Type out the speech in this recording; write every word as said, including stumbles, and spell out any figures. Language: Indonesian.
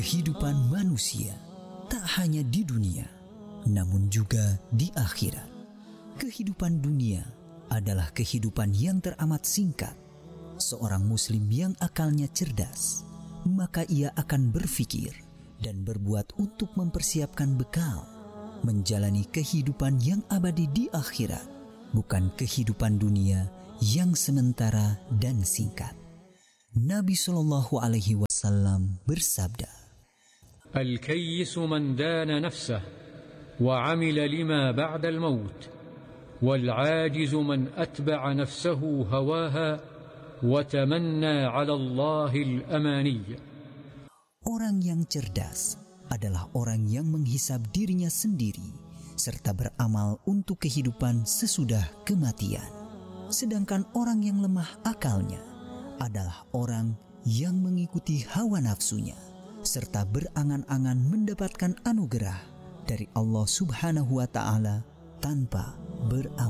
kehidupan manusia tak hanya di dunia, namun juga di akhirat. Kehidupan dunia adalah kehidupan yang teramat singkat. Seorang muslim yang akalnya cerdas, maka ia akan berpikir dan berbuat untuk mempersiapkan bekal menjalani kehidupan yang abadi di akhirat, bukan kehidupan dunia yang sementara dan singkat. Nabi Shallallahu Alaihi Wasallam bersabda, "Al-kayyis man dana nafsah wa amila lima ba'da al-maut, wal-'ajiz man atba'a nafsahu hawaha wa tamanna 'ala Allahil amani." Orang yang cerdas adalah orang yang menghisab dirinya sendiri serta beramal untuk kehidupan sesudah kematian. Sedangkan orang yang lemah akalnya adalah orang yang mengikuti hawa nafsunya serta berangan-angan mendapatkan anugerah dari Allah Subhanahu wa Ta'ala tanpa beramal.